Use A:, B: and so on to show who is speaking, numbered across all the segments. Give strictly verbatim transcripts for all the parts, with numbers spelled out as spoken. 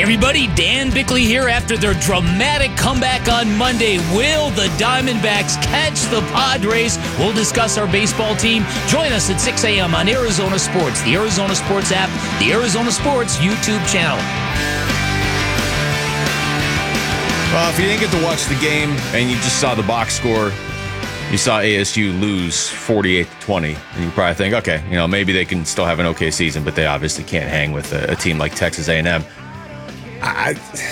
A: Everybody, Dan Bickley here after their dramatic comeback on Monday. Will the Diamondbacks catch the Padres? We'll discuss our baseball team. Join us at six a.m. on Arizona Sports, the Arizona Sports app, the Arizona Sports YouTube channel.
B: Well, if you didn't get to watch the game and you just saw the box score, you saw A S U lose forty-eight to twenty, and you probably think, okay, you know, maybe they can still have an okay season, but they obviously can't hang with a, a team like Texas A and M. I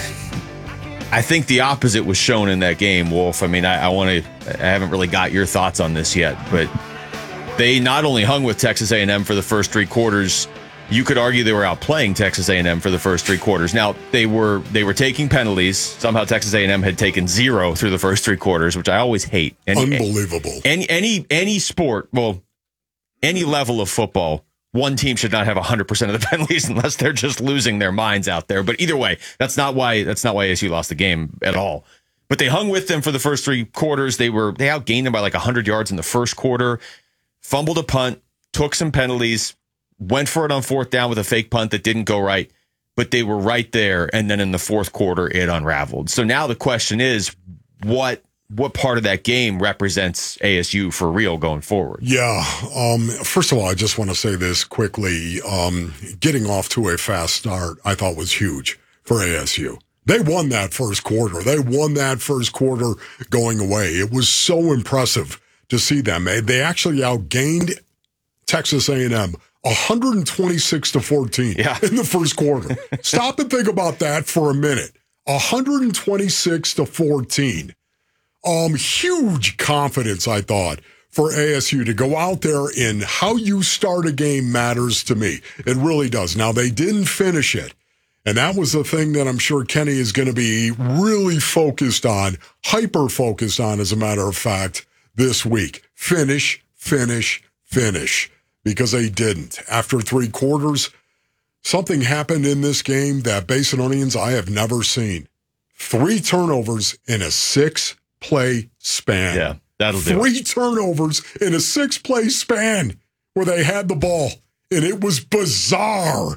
B: I think the opposite was shown in that game, Wolf. I mean, I, I want to. I haven't really got your thoughts on this yet, but they not only hung with Texas A and M for the first three quarters. You could argue they were outplaying Texas A and M for the first three quarters. Now they were they were taking penalties. Somehow Texas A and M had taken zero through the first three quarters, which I always hate. Any,
C: Unbelievable.
B: Any any any sport, well, any level of football. One team should not have one hundred percent of the penalties unless they're just losing their minds out there. But either way, that's not why that's not why A S U lost the game at all. But they hung with them for the first three quarters. They were they outgained them by like one hundred yards in the first quarter, fumbled a punt, took some penalties, went for it on fourth down with a fake punt that didn't go right. But they were right there, and then in the fourth quarter, it unraveled. So now the question is, what what part of that game represents A S U for real going forward?
C: Yeah. Um, first of all, I just want to say this quickly. Um, getting off to a fast start, I thought was huge for A S U. They won that first quarter. They won that first quarter going away. It was so impressive to see them. They actually outgained Texas A and M one twenty-six to fourteen
B: yeah.
C: in the first quarter. Stop and think about that for a minute. one twenty-six to fourteen. Um, huge confidence, I thought, for A S U to go out there, and how you start a game matters to me. It really does. Now, they didn't finish it, and that was the thing that I'm sure Kenny is going to be really focused on, hyper-focused on, as a matter of fact, this week. Finish, finish, finish, because they didn't. After three quarters, something happened in this game that Basinonians I have never seen. Three turnovers in a six play span.
B: Yeah, that'll do.
C: Three turnovers in a six-play span where they had the ball, and it was bizarre.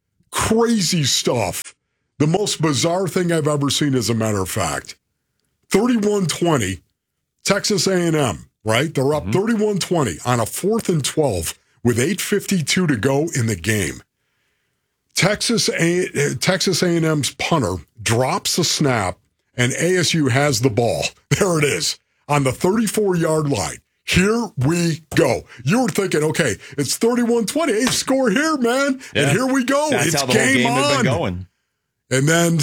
C: Crazy stuff. The most bizarre thing I've ever seen, as a matter of fact. thirty-one twenty, Texas A and M, right? They're up mm-hmm. thirty-one twenty on a fourth and twelve with eight fifty-two to go in the game. Texas A- Texas A and M's punter drops the snap, and A S U has the ball. There it is, on the thirty-four-yard line. Here we go. You were thinking, okay, it's thirty-one twenty. Hey, score here, man.
B: Yeah.
C: And here we go.
B: That's
C: it's
B: how the
C: game
B: whole game
C: on.
B: has been going.
C: And then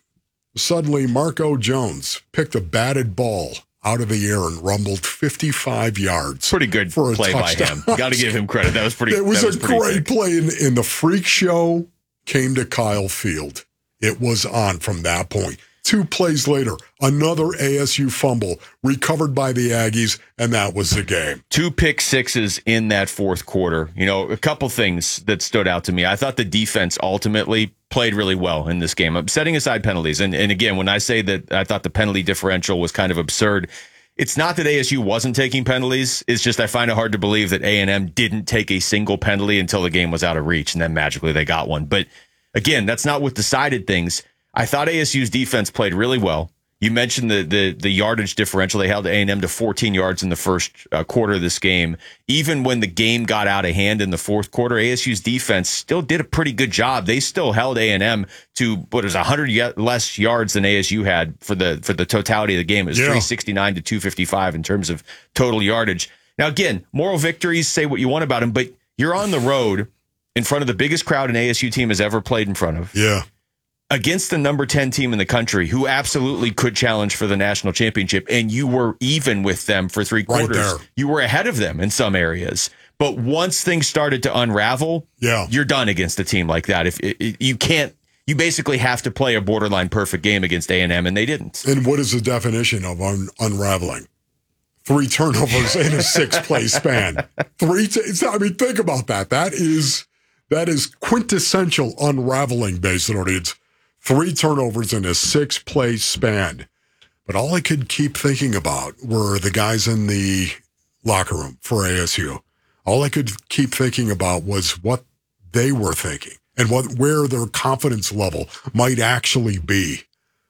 C: suddenly Marco Jones picked a batted ball out of the air and rumbled fifty-five yards.
B: Pretty good
C: for a
B: play
C: touchdown.
B: by him. Got to give him credit. That was pretty.
C: It was,
B: was
C: a
B: pretty
C: great
B: sick.
C: play. And, and the freak show came to Kyle Field. It was on from that point. Two plays later, another A S U fumble recovered by the Aggies, and that was the game.
B: Two pick sixes in that fourth quarter. You know, a couple things that stood out to me. I thought the defense ultimately played really well in this game. I'm setting aside penalties. And, and again, when I say that I thought the penalty differential was kind of absurd, it's not that A S U wasn't taking penalties. It's just I find it hard to believe that A and M didn't take a single penalty until the game was out of reach, and then magically they got one. But again, that's not what decided things. I thought A S U's defense played really well. You mentioned the the, the yardage differential. They held A and M to fourteen yards in the first uh, quarter of this game. Even when the game got out of hand in the fourth quarter, A S U's defense still did a pretty good job. They still held A and M to what was one hundred less yards than A S U had for the for the totality of the game. It was yeah. three sixty-nine to two fifty-five in terms of total yardage. Now, again, moral victories, say what you want about them, but you're on the road in front of the biggest crowd an A S U team has ever played in front of.
C: Yeah.
B: Against the number ten team in the country who absolutely could challenge for the national championship, and you were even with them for three quarters.
C: Right
B: you were ahead of them in some areas. But once things started to unravel,
C: yeah.
B: you're done against a team like that. If it, it, you can't, you basically have to play a borderline perfect game against A and M, and they didn't.
C: And what is the definition of un- unraveling? Three turnovers in a six-play span. Three. T- I mean, think about that. That is that is quintessential unraveling, basically. It's three turnovers in a six-play span. But all I could keep thinking about were the guys in the locker room for A S U. All I could keep thinking about was what they were thinking. and what where their confidence level might actually be.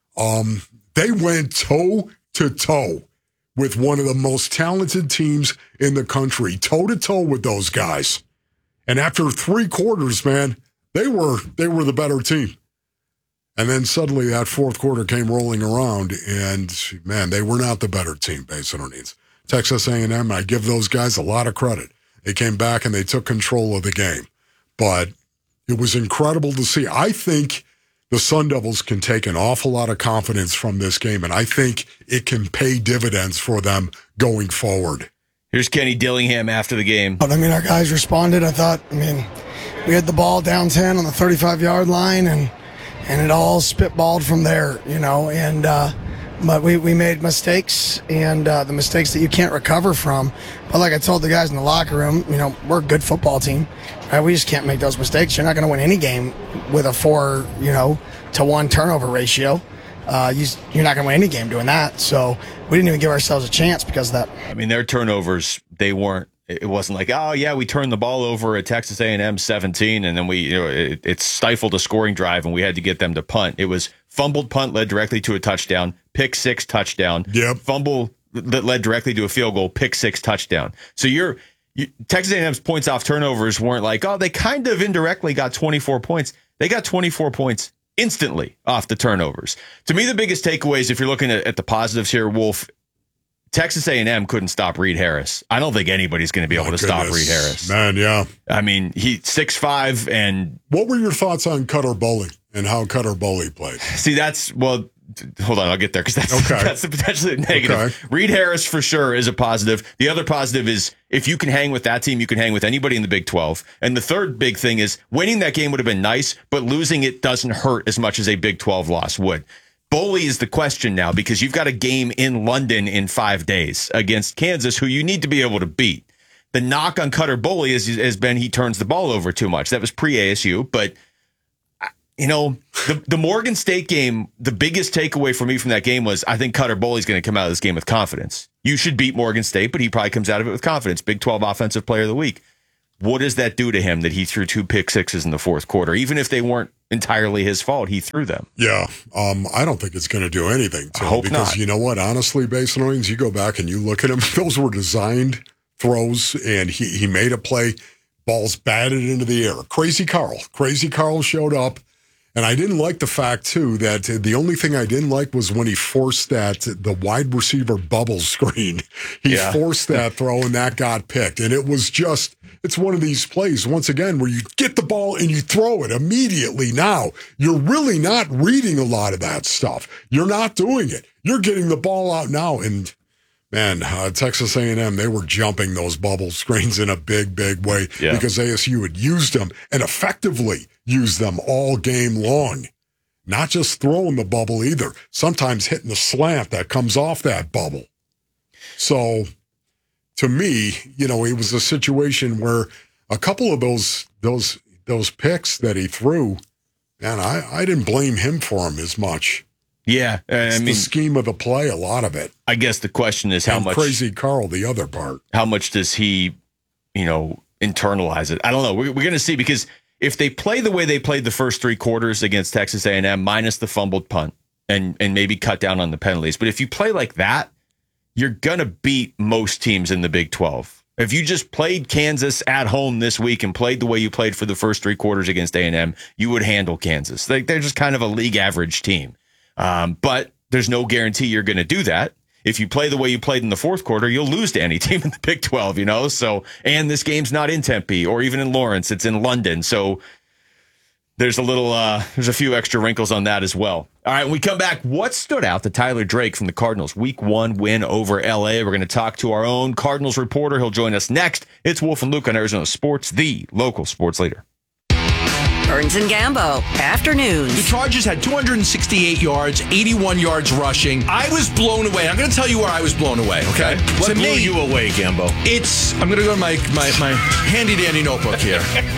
C: Um, they went toe to toe with one of the most talented teams in the country, toe to toe with those guys. And after three quarters, man, they were they were the better team. And then suddenly that fourth quarter came rolling around, and man, they were not the better team, Base and Needs. Texas A and M, I give those guys a lot of credit. They came back and they took control of the game. But it was incredible to see. I think the Sun Devils can take an awful lot of confidence from this game, and I think it can pay dividends for them going forward.
B: Here's Kenny Dillingham after the game.
D: I mean, our guys responded. I thought, I mean, we had the ball down ten on the thirty-five-yard line, and and it all spitballed from there, you know, and uh, but we, we made mistakes, and uh, the mistakes that you can't recover from. But like I told the guys in the locker room, you know, we're a good football team. Right? We just can't make those mistakes. You're not going to win any game with a four, you know, to one turnover ratio. Uh, you, you're not going to win any game doing that. So we didn't even give ourselves a chance because of that.
B: I mean, their turnovers, they weren't, it wasn't like, oh, yeah, we turned the ball over at Texas A and M seventeen, and then we, you know, it, it stifled a scoring drive, and we had to get them to punt. It was fumbled punt led directly to a touchdown, pick six touchdown,
C: yep.
B: fumble that led directly to a field goal, pick six touchdown. So you're, you, Texas A and M's points off turnovers weren't like, oh, they kind of indirectly got twenty-four points. They got twenty-four points instantly off the turnovers. To me, the biggest takeaways, if you're looking at, at the positives here, Wolf, Texas A and M couldn't stop Reed Harris. I don't think anybody's going to be able
C: My
B: to
C: goodness.
B: stop Reed Harris.
C: Man, yeah.
B: I mean, he six five and...
C: What were your thoughts on Cutter Bowley and how Cutter Bowley played?
B: See, that's... Well, hold on, I'll get there because that's,
C: okay.
B: that's the potentially negative.
C: Okay.
B: Reed Harris for sure is a positive. The other positive is if you can hang with that team, you can hang with anybody in the Big twelve. And the third big thing is winning that game would have been nice, but losing it doesn't hurt as much as a Big twelve loss would. Bowley is the question now because you've got a game in London in five days against Kansas, who you need to be able to beat. The knock on Cutter Bowley has, has been he turns the ball over too much. That was pre-A S U, but you know, the, the Morgan State game, the biggest takeaway for me from that game was I think Cutter Bowley's going to come out of this game with confidence. You should beat Morgan State, but he probably comes out of it with confidence. Big twelve Offensive Player of the Week. What does that do to him that he threw two pick sixes in the fourth quarter? Even if they weren't entirely his fault, he threw them.
C: Yeah, um, I don't think it's going to do anything to
B: I
C: him
B: hope
C: because
B: not.
C: You know what? Honestly, based on things, you go back and you look at him, those were designed throws, and he, he made a play, balls batted into the air. Crazy Carl. Crazy Carl showed up. And I didn't like the fact, too, that the only thing I didn't like was when he forced that, the wide receiver bubble screen. He
B: Yeah.
C: forced that throw, and that got picked. And it was just, it's one of these plays, once again, where you get the ball and you throw it immediately. Now, you're really not reading a lot of that stuff. You're not doing it. You're getting the ball out now. And, man, uh, Texas A and M, they were jumping those bubble screens in a big, big way
B: Yeah.
C: because A S U had used them and effectively used them all game long. Not just throwing the bubble either. Sometimes hitting the slant that comes off that bubble. So, to me, you know, it was a situation where a couple of those those those picks that he threw, man, I, I didn't blame him for them as much.
B: Yeah, I
C: It's
B: mean,
C: the scheme of the play, a lot of it.
B: I guess the question is how
C: And
B: much
C: Crazy Carl, the other part.
B: how much does he, you know, internalize it? I don't know. We're, we're going to see because if they play the way they played the first three quarters against Texas A and M, minus the fumbled punt, and and maybe cut down on the penalties, but if you play like that, you're going to beat most teams in the Big twelve. If you just played Kansas at home this week and played the way you played for the first three quarters against A and M, you would handle Kansas. They, they're just kind of a league average team. Um, but there's no guarantee you're going to do that. If you play the way you played in the fourth quarter, you'll lose to any team in the Big twelve, you know? So, and this game's not in Tempe or even in Lawrence. It's in London. So there's a little, uh, there's a few extra wrinkles on that as well. All right, when we come back, what stood out to Tyler Drake from the Cardinals? Week one win over L A. We're going to talk to our own Cardinals reporter. He'll join us next. It's Wolf and Luke on Arizona Sports, the local sports leader.
E: Burns and Gambo, afternoons.
F: The Chargers had two hundred sixty-eight yards, eighty-one yards rushing. I was blown away. I'm going to tell you where I was blown away, okay?
G: What
F: to
G: blew
F: me,
G: you away, Gambo?
F: It's, I'm going to go to my, my, my handy-dandy notebook here.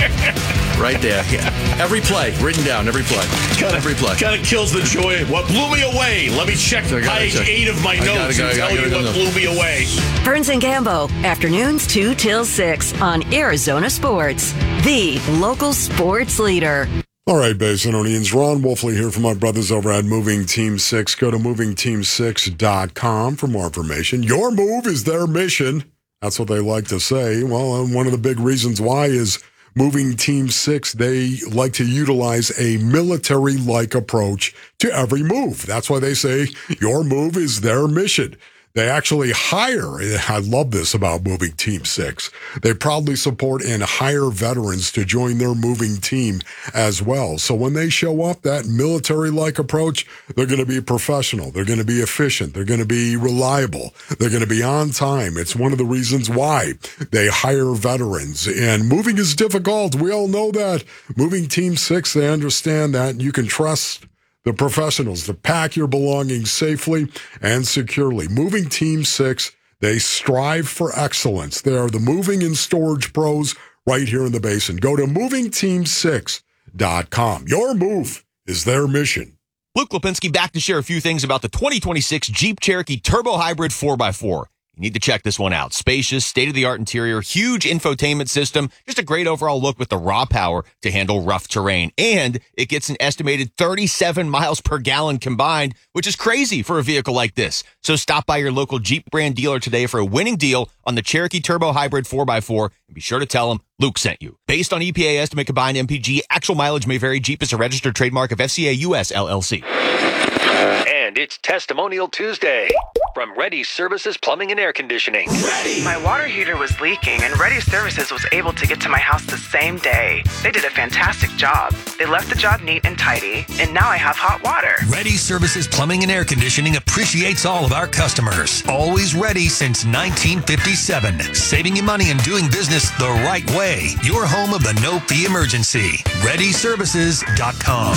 F: Right there. Yeah. Every play, written down, every play.
G: Kinda,
F: every play.
G: Kind of kills the joy. What blew me away? Let me check
F: I gotta
G: page
F: check.
G: eight of my
F: I gotta
G: notes
F: go,
G: and
F: I
G: tell
F: gotta
G: you
F: go,
G: what
F: no.
G: blew me away.
E: Burns and Gambo, afternoons two till six on Arizona Sports, the local sports leader.
C: All right, Basinonians. Ron Wolfley here from my brothers over at Moving Team six. Go to moving team six dot com for more information. Your move is their mission. That's what they like to say. Well, and one of the big reasons why is Moving Team six, they like to utilize a military-like approach to every move. That's why they say your move is their mission. They actually hire, I love this about Moving Team six, they proudly support and hire veterans to join their moving team as well. So when they show up, that military-like approach, they're going to be professional, they're going to be efficient, they're going to be reliable, they're going to be on time. It's one of the reasons why they hire veterans. And moving is difficult. We all know that. Moving Team six, they understand that. You can trust the professionals to pack your belongings safely and securely. Moving Team six, they strive for excellence. They are the moving and storage pros right here in the Basin. Go to moving team six dot com. Your move is their mission.
H: Luke Lipinski back to share a few things about the twenty twenty-six Jeep Cherokee Turbo Hybrid four by four. You need to check this one out. Spacious, state-of-the-art interior, huge infotainment system, just a great overall look with the raw power to handle rough terrain. And it gets an estimated thirty-seven miles per gallon combined, which is crazy for a vehicle like this. So stop by your local Jeep brand dealer today for a winning deal on the Cherokee Turbo Hybrid four by four. And be sure to tell them Luke sent you. Based on E P A estimate combined M P G, actual mileage may vary. Jeep is a registered trademark of F C A U S L L C.
I: And it's Testimonial Tuesday from Ready Services Plumbing and Air Conditioning.
J: Ready. My water heater was leaking, and Ready Services was able to get to my house the same day. They did a fantastic job. They left the job neat and tidy, and now I have hot water.
K: Ready Services Plumbing and Air Conditioning appreciates all of our customers. Always ready since nineteen fifty-seven. Saving you money and doing business the right way. Your home of the no-fee emergency. ready services dot com.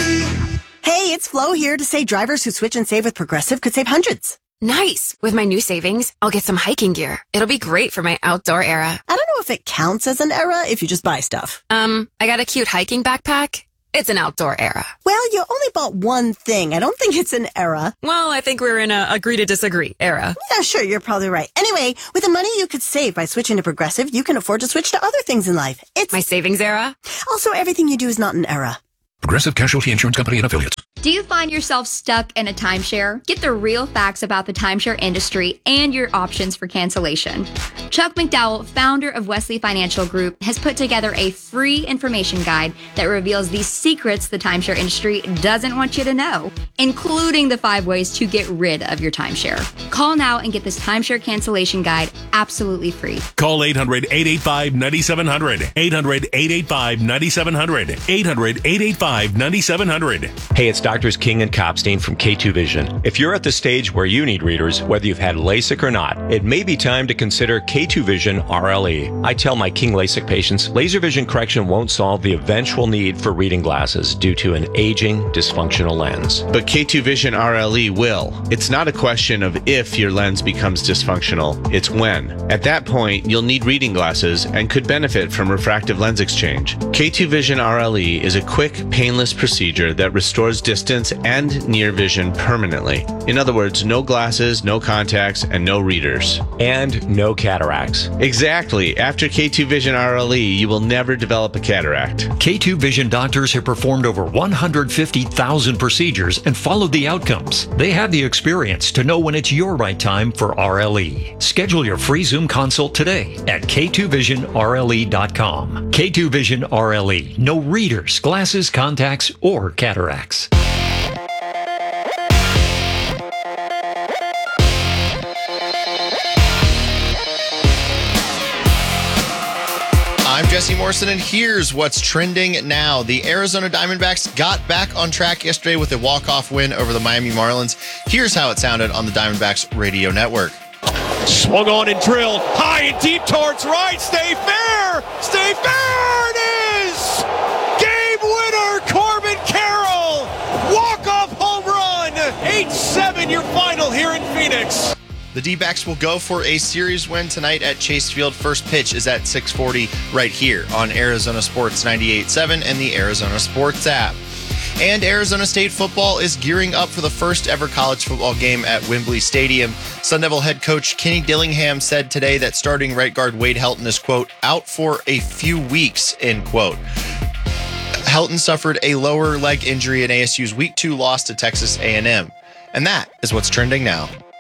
L: Hey, it's Flo here to say drivers who switch and save with Progressive could save hundreds.
M: Nice. With my new savings, I'll get some hiking gear. It'll be great for my outdoor era.
L: I don't know if it counts as an era if you just buy stuff.
M: Um, I got a cute hiking backpack. It's an outdoor era.
L: Well, you only bought one thing. I don't think it's an era.
M: Well, I think we're in a agree to disagree era.
L: Yeah, sure, you're probably right. Anyway, with the money you could save by switching to Progressive, you can afford to switch to other things in life. It's
M: my savings era.
L: Also, everything you do is not an era.
N: Progressive Casualty Insurance Company and Affiliates.
O: Do you find yourself stuck in a timeshare? Get the real facts about the timeshare industry and your options for cancellation. Chuck McDowell, founder of Wesley Financial Group, has put together a free information guide that reveals the secrets the timeshare industry doesn't want you to know, including the five ways to get rid of your timeshare. Call now and get this timeshare cancellation guide absolutely free.
G: Call eight hundred, eight eight five, nine seven zero zero. eight hundred, eight eight five, nine seven zero zero. eight hundred, eight eight five, nine seven zero zero.
P: Hey, it's Doctors King and Kopstein from K two Vision. If you're at the stage where you need readers, whether you've had LASIK or not, it may be time to consider K two Vision R L E. I tell my King LASIK patients, laser vision correction won't solve the eventual need for reading glasses due to an aging, dysfunctional lens.
Q: But K two Vision R L E will. It's not a question of if your lens becomes dysfunctional, it's when. At that point, you'll need reading glasses and could benefit from refractive lens exchange. K two Vision R L E is a quick, painless procedure that restores distance and near vision permanently. In other words, no glasses, no contacts, and no readers.
P: And no cataracts.
Q: Exactly. After K two Vision R L E, you will never develop a cataract.
K: K two Vision doctors have performed over one hundred fifty thousand procedures and followed the outcomes. They have the experience to know when it's your right time for R L E. Schedule your free Zoom consult today at K two vision R L E dot com. K two Vision R L E. No readers, glasses, contacts, or cataracts.
R: I'm Jesse Morrison, and here's what's trending now. The Arizona Diamondbacks got back on track yesterday with a walk-off win over the Miami Marlins. Here's how it sounded on the Diamondbacks radio network.
S: Swung on and drilled high and deep towards right. Stay fair! Stay fair! It is! Game winner, Corbin Carroll! Walk-off home run! eight seven your final here in Phoenix.
R: The D-backs will go for a series win tonight at Chase Field. First pitch is at six forty right here on Arizona Sports ninety-eight point seven and the Arizona Sports app. And Arizona State football is gearing up for the first ever college football game at Wembley Stadium. Sun Devil head coach Kenny Dillingham said today that starting right guard Wade Helton is, quote, out for a few weeks, end quote. Helton suffered a lower leg injury in A S U's week two loss to Texas A and M. And that is what's trending now.